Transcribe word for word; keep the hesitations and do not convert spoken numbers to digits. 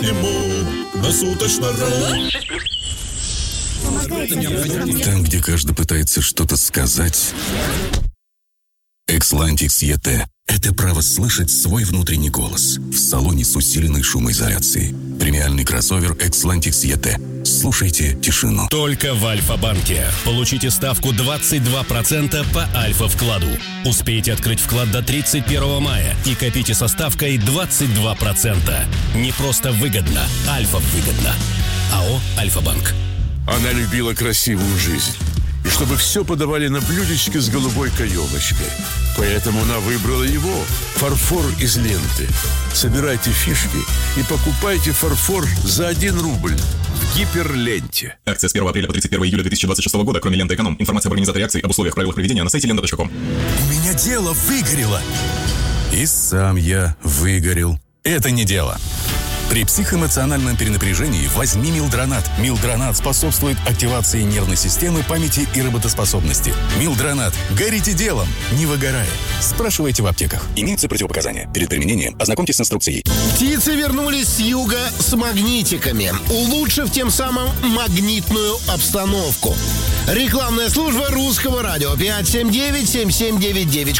Ему насуточно-ру. Там, где каждый пытается что-то сказать, Экслантикс и тэ – это право слышать свой внутренний голос в салоне с усиленной шумоизоляцией. Премиальный кроссовер Экслантикс и тэ. Слушайте тишину. Только в Альфа-банке. Получите ставку двадцать два процента по Альфа-вкладу. Успейте открыть вклад до тридцать первого мая и копите со ставкой двадцать два процента. Не просто выгодно, Альфа-выгодно. АО «Альфа-банк». Она любила красивую жизнь. И чтобы все подавали на блюдечке с голубой каемочкой. Поэтому она выбрала его. Фарфор из ленты. Собирайте фишки и покупайте фарфор за один рубль в Гиперленте. Акция с первого апреля по тридцать первого июля две тысячи двадцать шестого года. Кроме ленты «Эконом». Информация об организаторе акции, об условиях, правилах проведения на сайте лента точка ком. У меня дело выгорело. И сам я выгорел. Это не дело. При психоэмоциональном перенапряжении возьми Милдронат. Милдронат способствует активации нервной системы, памяти и работоспособности. Милдронат. Горите делом, не выгорая. Спрашивайте в аптеках. Имеются противопоказания. Перед применением ознакомьтесь с инструкцией. Птицы вернулись с юга с магнитиками, улучшив тем самым магнитную обстановку. Рекламная служба Русского радио пять семь девять семь семь девять девять.